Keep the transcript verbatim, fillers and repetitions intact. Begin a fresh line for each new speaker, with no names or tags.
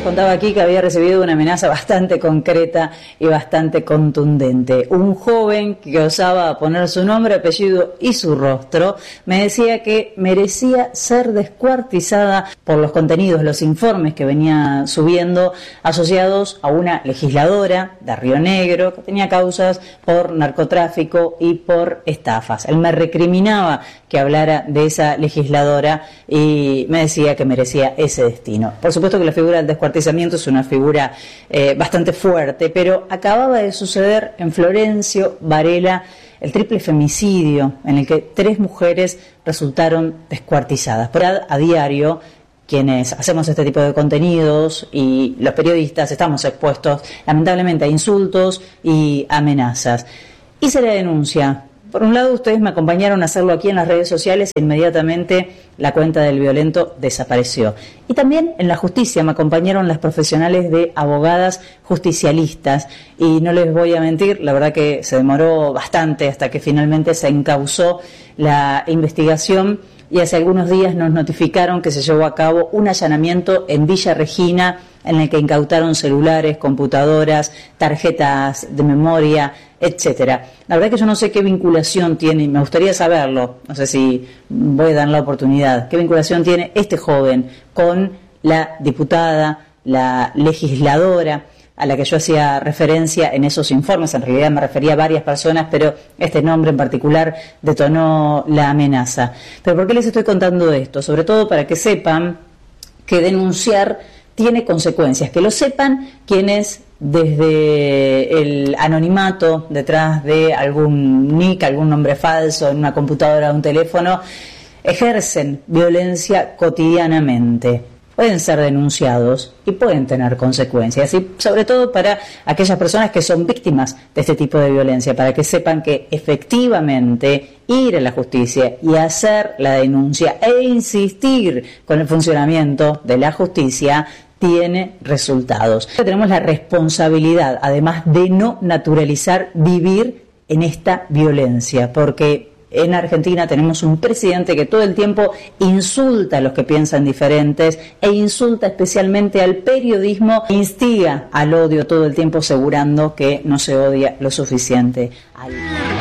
contaba aquí que había recibido una amenaza bastante concreta y bastante contundente. Un joven que osaba poner su nombre, apellido y su rostro me decía que merecía ser descuartizada por los contenidos, los informes que venía subiendo asociados a una legisladora de Río Negro que tenía causas por narcotráfico y por estafas. Él me recriminaba que hablara de esa legisladora y me decía que merecía ese destino. Por supuesto que la figura del descuartizamiento es una figura eh, bastante fuerte, pero acababa de suceder en Florencio Varela el triple femicidio en el que tres mujeres resultaron descuartizadas. Por a, a diario, quienes hacemos este tipo de contenidos y los periodistas estamos expuestos lamentablemente a insultos y amenazas. Hice la denuncia. Por un lado, ustedes me acompañaron a hacerlo aquí en las redes sociales e inmediatamente la cuenta del violento desapareció. Y también en la justicia me acompañaron las profesionales de abogadas justicialistas y no les voy a mentir, la verdad que se demoró bastante hasta que finalmente se encauzó la investigación y hace algunos días nos notificaron que se llevó a cabo un allanamiento en Villa Regina en el que incautaron celulares, computadoras, tarjetas de memoria, etcétera. La verdad que yo no sé qué vinculación tiene, y me gustaría saberlo, no sé si voy a dar la oportunidad, qué vinculación tiene este joven con la diputada, la legisladora a la que yo hacía referencia en esos informes. En realidad me refería a varias personas, pero este nombre en particular detonó la amenaza. ¿Pero por qué les estoy contando esto? Sobre todo para que sepan que denunciar tiene consecuencias, que lo sepan quienes desde el anonimato, detrás de algún nick, algún nombre falso en una computadora o un teléfono, ejercen violencia cotidianamente. Pueden ser denunciados y pueden tener consecuencias, y sobre todo para aquellas personas que son víctimas de este tipo de violencia, para que sepan que efectivamente ir a la justicia y hacer la denuncia e insistir con el funcionamiento de la justicia tiene resultados. Tenemos la responsabilidad, además, de no naturalizar vivir en esta violencia, porque en Argentina tenemos un presidente que todo el tiempo insulta a los que piensan diferentes e insulta especialmente al periodismo, instiga al odio todo el tiempo asegurando que no se odia lo suficiente.